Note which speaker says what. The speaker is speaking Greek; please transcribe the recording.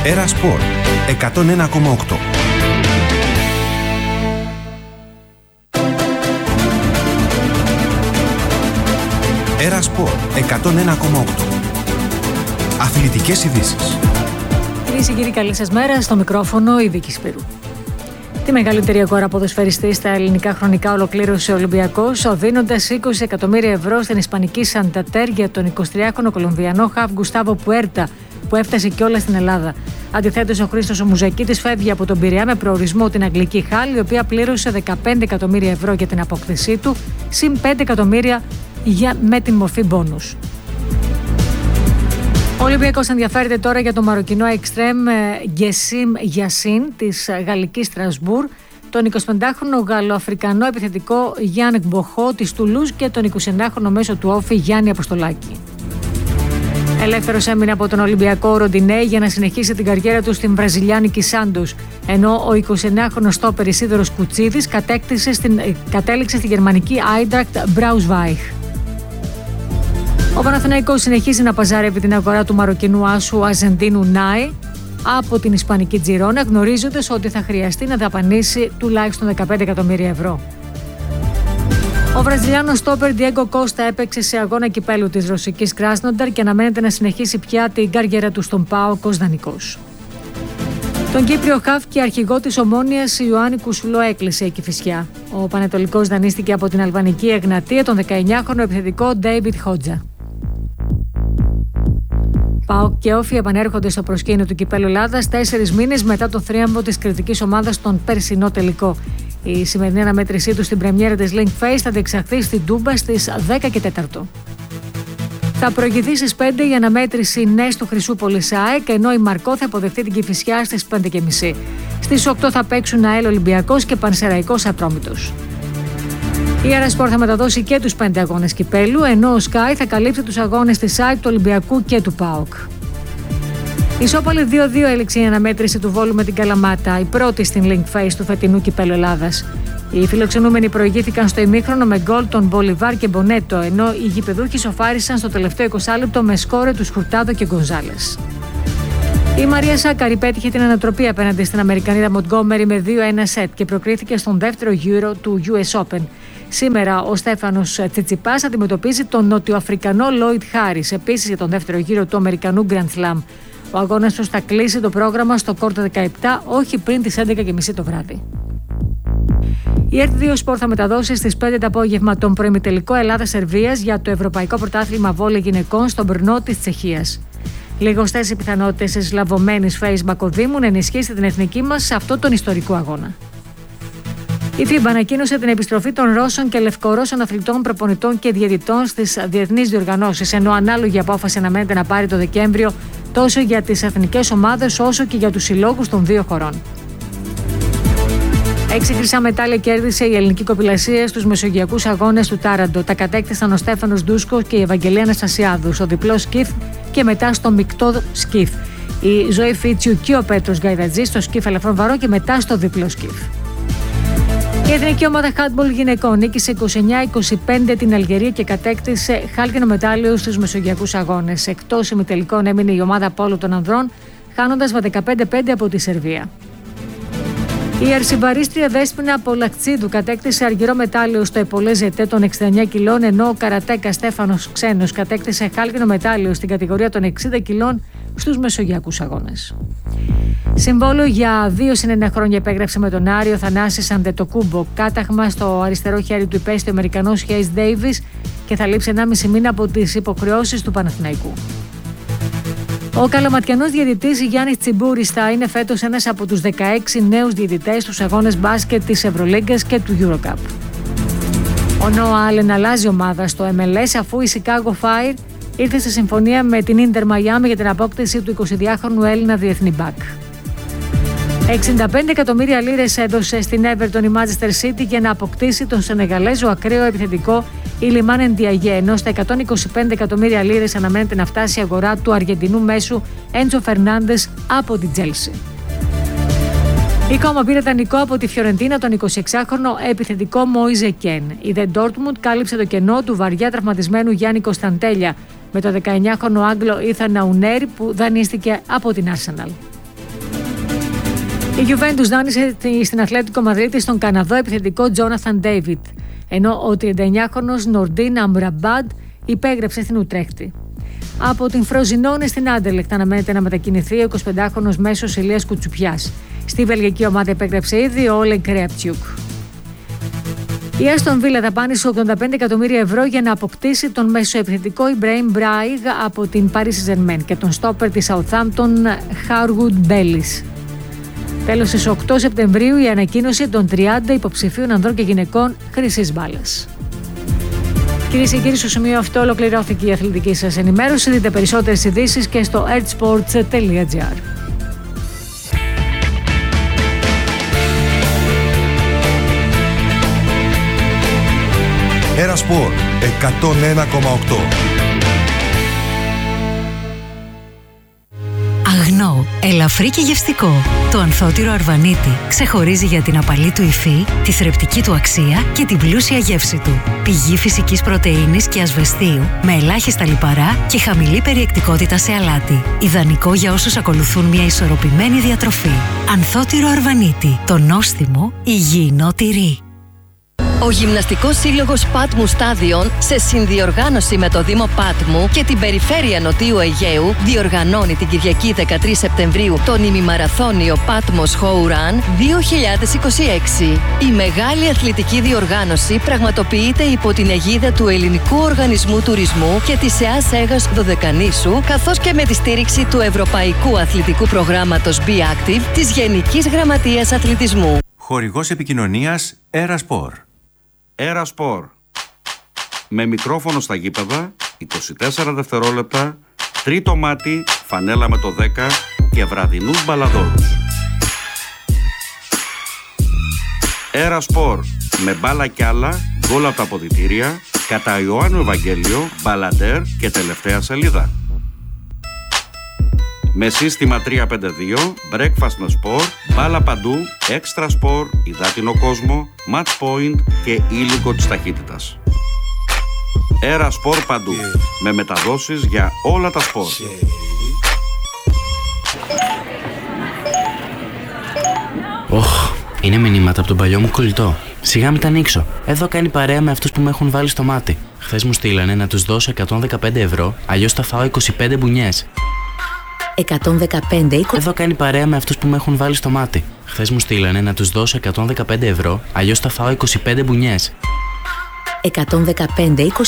Speaker 1: Έρα Σπορ 101,8. Έρα Σπορ 101,8. Αθλητικές ειδήσεις.
Speaker 2: Κυρίες και κύριοι, καλή σας μέρα. Στο μικρόφωνο η Βίκη Σπύρου. Τη μεγαλύτερη αγορά ποδοσφαιριστή στα ελληνικά χρονικά ολοκλήρωσε ο Ολυμπιακός, δίνοντας 20 εκατομμύρια ευρώ στην ισπανική Σανταντέρ για τον 23χρονο Κολομβιανό χαφ Γκουστάβο Πουέρτα, που έφτασε κιόλας στην Ελλάδα. Αντιθέτως, ο Χρήστος ο Μουζακίτης φεύγει από τον Πειραιά με προορισμό την Αγγλική Χάλ, η οποία πλήρωσε 15 εκατομμύρια ευρώ για την απόκτησή του, συν 5 εκατομμύρια με την μορφή μπόνους. Ο Ολυμπιακός ενδιαφέρεται τώρα για τον Μαροκινό εξτρέμ Γκεσίμ Γιασίν της γαλλικής Στρασβούρ, τον 25χρονο Γαλλοαφρικανό επιθετικό Γιάννεκ Μποχό της Τουλούζ και τον 29χρονο μέσο του Όφη Γιάννη Αποστολάκη. Ελεύθερος έμεινε από τον Ολυμπιακό Ροντινέ για να συνεχίσει την καριέρα του στην βραζιλιάνικη Σάντος, ενώ ο 29χρονος στόπερ Ισίδωρος Κουτσίδης κατέληξε στη γερμανική Άιντρακτ Μπράουσβάιχ. Ο Παναθηναϊκός συνεχίζει να παζάρευει την αγορά του Μαροκινού άσου Αζεντίνου Νάι από την ισπανική Τζιρόνα, γνωρίζοντας ότι θα χρειαστεί να δαπανίσει τουλάχιστον 15 εκατομμύρια ευρώ. Ο Βραζιλιάνος στόπερ Ντιέγκο Κώστα έπαιξε σε αγώνα κυπέλου της ρωσικής Κράσνονταρ και αναμένεται να συνεχίσει πια την καριέρα του στον ΠΑΟΚ ως δανεικός. Τον Κύπριο χαφ και αρχηγό της Ομόνοιας Ιωάννη Κουσουλό έκλεισε η Κηφισιά. Ο Πανετολικός δανείστηκε από την αλβανική Εγνατία τον 19χρονο επιθετικό Ντέιβιτ Χότζα. ΠΑΟΚ και Όφη επανέρχονται στο προσκήνιο του Κυπέλλου Ελλάδας 4 μήνες μετά το θρίαμβο της κριτικής ομάδας στον περσινό τελικό. Η σημερινή αναμέτρησή του στην πρεμιέρα της Link Face θα διεξαχθεί στην Τούμπα στις 10 και 4. Θα προηγηθεί στις 5 η αναμέτρηση Νες του Χρυσούπολης ΑΕΚ, ενώ η Μαρκό θα αποδεχτεί την Κηφισιά στις 5.30. Στις 8 θα παίξουν ΑΕΛ Ολυμπιακός και Πανσεραϊκός Ατρόμητος. Η Έρα Σπορ θα μεταδώσει και τους 5 αγώνες κυπέλου, ενώ ο Sky θα καλύψει τους αγώνες της ΑΕΚ, του Ολυμπιακού και του ΠΑΟΚ. Ισόπαλη 2-2 έληξε η αναμέτρηση του Βόλου με την Καλαμάτα, η πρώτη στην Link Face του φετινού Κυπέλλου Ελλάδας. Οι φιλοξενούμενοι προηγήθηκαν στο ημίχρονο με γκολ των Μπολιβάρ και Μπονέτο, ενώ οι γηπεδούχοι σοφάρισαν στο τελευταίο 20 λεπτό με σκόρε του Χουρτάδο και Γκονζάλες. Η Μαρία Σάκαρη πέτυχε την ανατροπή απέναντι στην Αμερικανίδα Μοντγκόμερι με 2-1 σετ και προκρίθηκε στον δεύτερο γύρο του US Open. Σήμερα ο Στέφανος Τσιτσιπάς αντιμετωπίζει τον Νοτιοαφρικανό Λόιτ Χάρις, επίσης για τον δεύτερο γύρο του Αμερικανού Grand Slam. Ο αγώνας τους θα κλείσει το πρόγραμμα στο κόρτο 17, όχι πριν τις 11.30 το βράδυ. Η RT2 Sport θα μεταδώσει στις 5 το απόγευμα τον προημιτελικό Ελλάδα-Σερβίας για το Ευρωπαϊκό Πρωτάθλημα Βόλεϊ Γυναικών στον Μπρνό της Τσεχίας. Λιγοστές οι πιθανότητες της λαβωμένης Φέης Μπακοδήμου να ενισχύσει την εθνική μας σε αυτό τον ιστορικό αγώνα. Η FIBA ανακοίνωσε την επιστροφή των Ρώσων και Λευκορώσων αθλητών, προπονητών και διαιτητών στις διεθνείς διοργανώσεις, ενώ ανάλογη απόφαση αναμένεται να πάρει το Δεκέμβριο τόσο για τις εθνικές ομάδες όσο και για τους συλλόγους των δύο χωρών. 6 χρυσά μετάλλια κέρδισε η ελληνική κοπηλασία στους μεσογειακούς αγώνες του Τάραντο. Τα κατέκτησαν ο Στέφανος Ντούσκος και η Ευαγγελία Αναστασιάδου στο διπλό σκιφ και μετά στο μεικτό σκιφ. Η Ζωή Φίτσιου και ο Πέτρος Γκαϊδατζής στο σκιφ ελαφρών βαρών και μετά στο διπλό σκιφ. Η εθνική ομάδα handball γυναικών νίκησε 29-25 την Αλγερία και κατέκτησε χάλκινο μετάλλιο στους μεσογειακούς αγώνες. Εκτός ημιτελικών έμεινε η ομάδα πόλο των ανδρών, χάνοντας με 15-5 από τη Σερβία. Η αρσιμπαρίστρια Δέσποινα Πολακτσίδου κατέκτησε αργυρό μετάλλιο στο επολέζετέ των 69 κιλών, ενώ ο καρατέκα Στέφανος Ξένος κατέκτησε χάλκινο μετάλλιο στην κατηγορία των 60 κιλών στους μεσογειακούς αγώνες. Συμβόλαιο για 2 χρόνια υπέγραψε με τον Άριο Θανάσης Αντετοκούμπο. Κάταγμα στο αριστερό χέρι του υπέστη ο Αμερικανός Χέις Ντέιβις και θα λείψει 1,5 μήνα από τις υποχρεώσεις του Παναθηναϊκού. Ο καλαματιανός διαιτητής Γιάννης Τσιμπούρης θα είναι φέτος ένας από τους 16 νέους διαιτητές στους αγώνες μπάσκετ της Ευρωλίγκας και του EuroCup. Ο Νόα Άλεν αλλάζει ομάδα στο MLS αφού η Chicago Fire ήρθε σε συμφωνία με την Ίντερ Miami για την απόκτηση του 22χρονου Έλληνα διεθνή μπακ. 65 εκατομμύρια λίρες έδωσε στην Everton η Manchester City για να αποκτήσει τον Σενεγαλέζο ακραίο επιθετικό Ιλιμάν Ντιαγέ, ενώ στα 125 εκατομμύρια λίρες αναμένεται να φτάσει η αγορά του Αργεντινού μέσου Έντσο Φερνάντες από την Chelsea. Η Κόμα πήρε δανεικό από τη Φιωρεντίνα τον 26χρονο επιθετικό Μόιζε Κεν. Η The Dortmund κάλυψε το κενό του βαριά τραυματισμένου Γιάννη Κωνσταντέλια με το 19χρονο Άγγλο Ήθαν Αουνέρ που δανείστηκε από την Arsenal. Η Juventus δάνεισε στην Ατλέτικο Μαδρίτη στον Καναδό επιθετικό Τζόναθαν Ντέιβιτ, ενώ ο 39χρονος Νορντίν Αμραμπάντ υπέγραψε στην Ουτρέχτη. Από την Φροζινόνε στην Άντερλεκτ αναμένεται να μετακινηθεί ο 25χρονος μέσος Ηλίας Κουτσουπιάς. Στη βελγική ομάδα υπέγραψε ήδη ο Όλεν Κρέπτσιουκ. Η Άστον Βίλα δαπάνησε 85 εκατομμύρια ευρώ για να αποκτήσει τον μεσοεπιθετικό Ιμπραήμ Μπράιγ από την Paris Saint-Germain και τον στόπερ της Southampton Harwood Bellis. Τέλος, στις 8 Σεπτεμβρίου η ανακοίνωση των 30 υποψηφίων ανδρών και γυναικών χρυσής μπάλας. Κυρίες και κύριοι, στο σημείο αυτό ολοκληρώθηκε η αθλητική σας ενημέρωση. Δείτε περισσότερες ειδήσεις και στο earthsports.gr.
Speaker 1: Era Sport 101,8.
Speaker 3: Αγνό, ελαφρύ και γευστικό. Το ανθότυρο Αρβανίτη ξεχωρίζει για την απαλή του υφή, τη θρεπτική του αξία και την πλούσια γεύση του. Πηγή φυσικής πρωτεΐνης και ασβεστίου με ελάχιστα λιπαρά και χαμηλή περιεκτικότητα σε αλάτι. Ιδανικό για όσους ακολουθούν μια ισορροπημένη διατροφή. Ανθότυρο Αρβανίτη, το νόστιμο υγιεινό τυρί.
Speaker 4: Ο Γυμναστικός Σύλλογος Πάτμου Στάδιον, σε συνδιοργάνωση με το Δήμο Πάτμου και την Περιφέρεια Νοτιού Αιγαίου, διοργανώνει την Κυριακή 13 Σεπτεμβρίου τον ημιμαραθώνιο Patmos How Run 2026. Η μεγάλη αθλητική διοργάνωση πραγματοποιείται υπό την αιγίδα του Ελληνικού Οργανισμού Τουρισμού και της ΕΑΣ Αίγας Δωδεκανήσου, καθώς και με τη στήριξη του Ευρωπαϊκού Αθλητικού Προγράμματος Be Active της Γενικής Γραμματείας Αθλητισμού.
Speaker 5: Χορηγός επικοινωνίας Era Sport.
Speaker 6: Era Sport. Με μικρόφωνο στα γήπεδα, 24 δευτερόλεπτα, τρίτο μάτι, φανέλα με το 10 και βραδινούς μπαλαδόρους. Era Sport. Με μπάλα κι άλλα, γκολ από τα αποδυτήρια, κατά Ιωάννου Ευαγγέλιο, μπαλαντέρ και τελευταία σελίδα. Με σύστημα 352, breakfast με sport, μπάλα παντού, extra sport, υδάτινο κόσμο, match point και ήλικο της ταχύτητας. Era Sport παντού, με μεταδόσεις για όλα τα σπορ.
Speaker 7: Είναι μηνύματα από τον παλιό μου κολλητό. Σιγά μην τα ανοίξω. Εδώ κάνει παρέα με αυτούς που με έχουν βάλει στο μάτι. Χθες μου στείλανε να τους δώσω 115 ευρώ, αλλιώς θα φάω 25 μπουνιές.
Speaker 3: 115.
Speaker 7: Εδώ κάνει παρέα με αυτούς που με έχουν βάλει στο μάτι. Χθες μου στείλανε να τους δώσω 115 ευρώ, αλλιώς θα φάω 25 μπουνιές.
Speaker 3: 115